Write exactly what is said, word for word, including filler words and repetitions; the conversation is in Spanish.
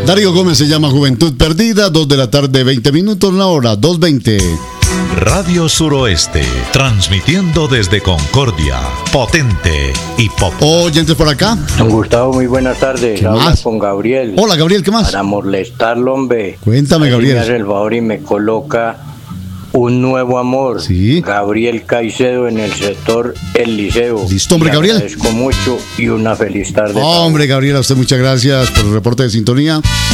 Darío Gómez se llama Juventud Perdida, dos de la tarde, veinte minutos, la hora, dos veinte. Radio Suroeste, transmitiendo desde Concordia, potente y pop. Oyentes por acá. Don Gustavo, muy buenas tardes. ¿Qué Habla más? con Gabriel. Hola, Gabriel, ¿qué más? Para molestarlo, hombre. Cuéntame, Así Gabriel. me hace el favor y me coloca un nuevo amor. Sí. Gabriel Caicedo en el sector El Liceo. Listo, hombre, Le Gabriel. agradezco mucho y una feliz tarde. Hombre, Gabriel, a usted muchas gracias por el reporte de sintonía.